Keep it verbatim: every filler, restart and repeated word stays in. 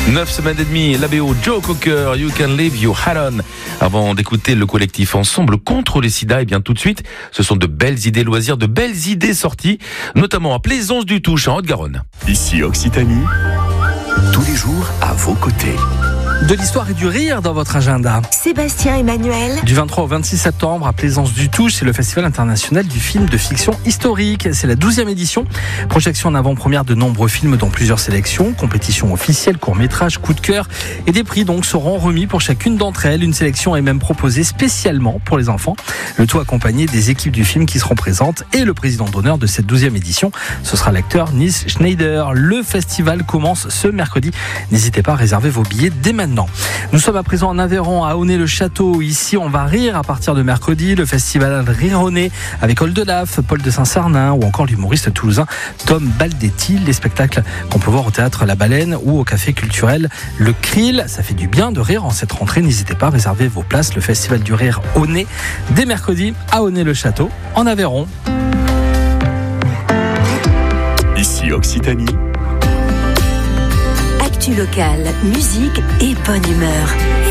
Neuf semaines et demie, la B O Joe Cocker, You Can Leave Your Hat On. Avant d'écouter le collectif Ensemble contre les sida, et bien tout de suite, ce sont de belles idées loisirs, de belles idées sorties, notamment à Plaisance du Touche, en Haute-Garonne. Ici Occitanie, tous les jours à vos côtés. De l'histoire et du rire dans votre agenda. Sébastien Emmanuel. Du vingt-trois au vingt-six septembre à Plaisance du Touche, c'est le Festival international du film de fiction historique. C'est la douzième édition. Projection en avant-première de nombreux films dont plusieurs sélections, compétition officielle, court-métrage, coup de cœur et des prix donc seront remis pour chacune d'entre elles. Une sélection est même proposée spécialement pour les enfants. Le tout accompagné des équipes du film qui seront présentes et le président d'honneur de cette douzième édition, ce sera l'acteur Nils Schneider. Le festival commence ce mercredi. N'hésitez pas à réserver vos billets dès maintenant. Nous sommes à présent en Aveyron, à Aunay-le-Château. Ici, on va rire à partir de mercredi. Le festival Rironnet avec Oldelaf, Paul de Saint-Sarnin ou encore l'humoriste toulousain Tom Baldetti. Les spectacles qu'on peut voir au théâtre La Baleine ou au café culturel Le Krill. Ça fait du bien de rire en cette rentrée. N'hésitez pas à réserver vos places. Le festival du rire Aunay dès mercredi à Aunay-le-Château en Aveyron. Ici Occitanie. Actu locale, musique et bonne humeur.